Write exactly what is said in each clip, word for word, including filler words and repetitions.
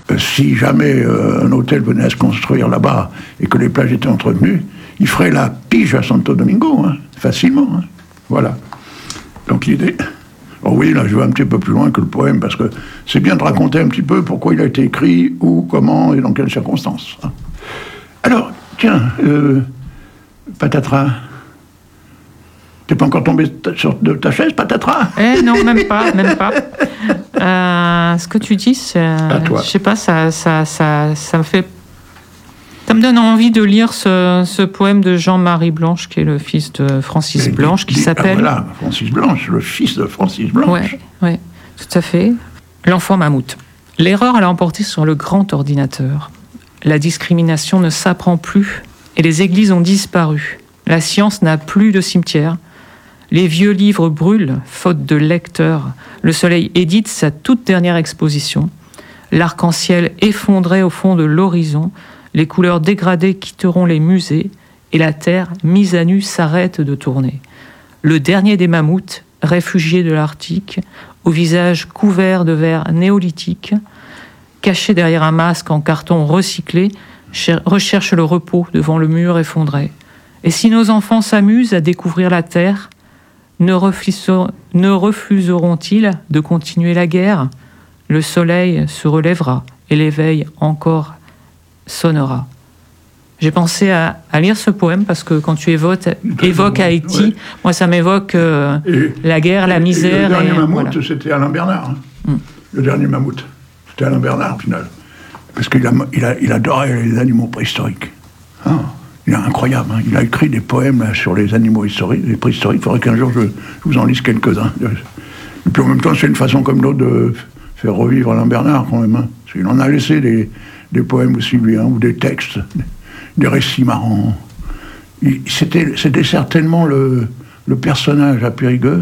euh, si jamais euh, un hôtel venait à se construire là-bas et que les plages étaient entretenues, il ferait la pige à Santo Domingo, hein, facilement. Hein. Voilà. Donc l'idée... Oh oui, là, je vais un petit peu plus loin que le poème, parce que c'est bien de raconter un petit peu pourquoi il a été écrit, où, comment et dans quelles circonstances. Hein. Alors, tiens, euh, patatras, t'es pas encore tombé sur de ta chaise, patatras? Eh non, même pas, même pas. Euh, ce que tu dis, c'est, je sais pas, ça, ça, ça, ça me fait... Ça me donne envie de lire ce, ce poème de Jean-Marie Blanche, qui est le fils de Francis Mais Blanche, qui, qui s'appelle... Ah voilà, Francis Blanche, le fils de Francis Blanche. Oui, ouais, tout à fait. L'enfant mammouth. L'erreur a emporté sur le grand ordinateur. La discrimination ne s'apprend plus, et les églises ont disparu. La science n'a plus de cimetière. Les vieux livres brûlent, faute de lecteurs. Le soleil édite sa toute dernière exposition. L'arc-en-ciel effondré au fond de l'horizon. Les couleurs dégradées quitteront les musées et la terre, mise à nu, s'arrête de tourner. Le dernier des mammouths, réfugié de l'Arctique, au visage couvert de verre néolithique, caché derrière un masque en carton recyclé, recherche le repos devant le mur effondré. Et si nos enfants s'amusent à découvrir la terre, ne, refuseront, ne refuseront-ils de continuer la guerre? Le soleil se relèvera et l'éveil encore sonnera. J'ai pensé à, à lire ce poème parce que quand tu évoques, évoques Haïti, ouais. moi ça m'évoque euh, la guerre, la misère. Et le dernier et, mammouth, voilà. C'était Alain Bernard. Hein. Mm. Le dernier mammouth, c'était Alain Bernard, au final. Parce qu'il a, il a, il adorait les animaux préhistoriques. Hein, il est incroyable. Hein. Il a écrit des poèmes là, sur les animaux historiques, les préhistoriques. Il faudrait qu'un jour je, je vous en lise quelques-uns. Et puis en même temps, c'est une façon comme l'autre de faire revivre Alain Bernard, quand même. Hein. Parce qu'il en a laissé des... des poèmes aussi, lui, hein, ou des textes, des récits marrants. Il, c'était, c'était certainement le, le personnage à Périgueux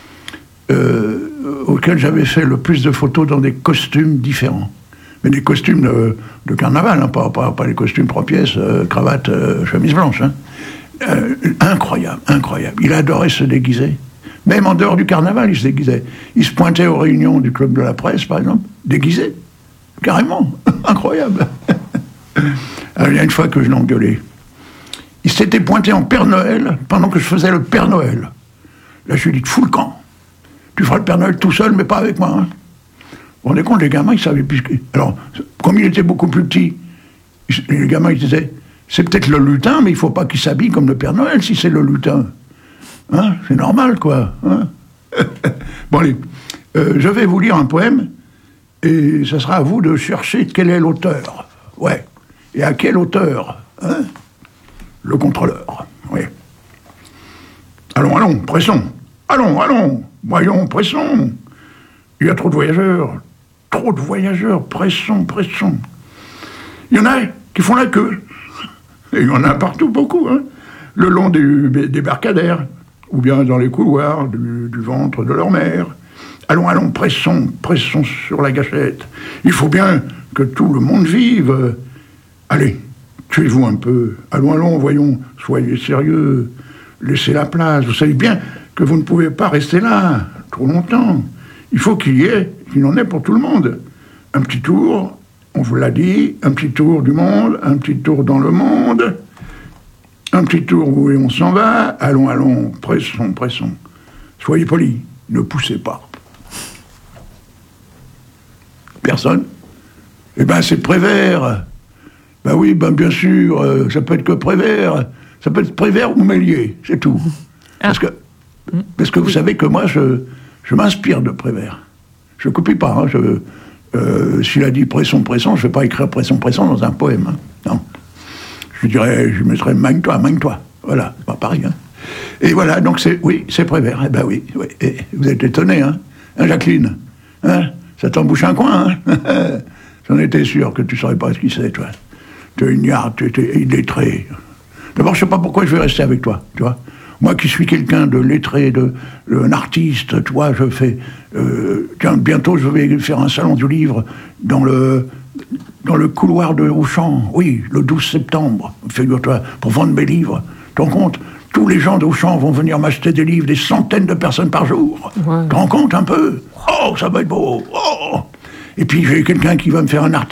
euh, auquel j'avais fait le plus de photos dans des costumes différents. Mais des costumes de, de carnaval, hein, pas, pas, pas les costumes trois pièces, euh, cravate, euh, chemise blanche. Hein. Euh, incroyable, incroyable. Il adorait se déguiser. Même en dehors du carnaval, il se déguisait. Il se pointait aux réunions du Club de la Presse, par exemple, déguisé. Carrément, incroyable. Alors, il y a une fois que je l'ai engueulé. Il s'était pointé en Père Noël pendant que je faisais le Père Noël. Là, je lui ai dit, fous le camp. Tu feras le Père Noël tout seul, mais pas avec moi. Hein. Vous vous rendez compte, les gamins, ils savaient plus... Alors, comme il était beaucoup plus petit, les gamins, ils disaient, c'est peut-être le lutin, mais il ne faut pas qu'il s'habille comme le Père Noël si c'est le lutin. Hein, c'est normal, quoi. Hein. Bon, allez, euh, je vais vous lire un poème. Et ça sera à vous de chercher quel est l'auteur. Ouais. Et à quel auteur, hein? Le contrôleur. Oui. Allons, allons, pressons. Allons, allons, voyons, pressons. Il y a trop de voyageurs. Trop de voyageurs. Pressons, pressons. Il y en a qui font la queue. Et il y en a partout beaucoup, hein? Le long des débarcadères, ou bien dans les couloirs du, du ventre de leur mère. Allons, allons, pressons, pressons sur la gâchette. Il faut bien que tout le monde vive. Allez, tuez-vous un peu. Allons, allons, voyons, soyez sérieux. Laissez la place. Vous savez bien que vous ne pouvez pas rester là trop longtemps. Il faut qu'il y ait, qu'il en ait pour tout le monde. Un petit tour, on vous l'a dit, un petit tour du monde, un petit tour dans le monde, un petit tour où on s'en va. Allons, allons, pressons, pressons. Soyez polis, ne poussez pas. Personne? Eh ben, c'est Prévert. Ben oui, ben bien sûr, euh, ça peut être que Prévert. Ça peut être Prévert ou Méliès, c'est tout. Ah. Parce que, parce que vous savez que moi, je, je m'inspire de Prévert. Je ne copie pas. Hein, je, euh, s'il a dit Presson, Presson, je ne vais pas écrire Presson, Presson dans un poème. Hein, non. Je dirais, je mettrais Magne-toi, Magne-toi. Voilà, c'est pas pareil. Hein. Et voilà, donc c'est, oui, c'est Prévert. Eh ben oui, oui. Et vous êtes étonné, hein, hein Jacqueline, hein? Ça t'embouche un coin, hein? J'en étais sûr que tu ne saurais pas ce qu'il c'est, toi. Tu es ignare, tu es illettré. D'abord, je ne sais pas pourquoi je vais rester avec toi, tu vois. Moi qui suis quelqu'un de lettré, de, de, un artiste, tu vois, je fais... Euh, tiens, bientôt, je vais faire un salon du livre dans le, dans le couloir de Auchan. Oui, le douze septembre, figure-toi, pour vendre mes livres. Tu te rends compte? Tous les gens d'Auchan vont venir m'acheter des livres, des centaines de personnes par jour. Ouais. Tu te rends compte un peu? Oh, ça va être beau! Oh! Et puis j'ai quelqu'un qui va me faire un article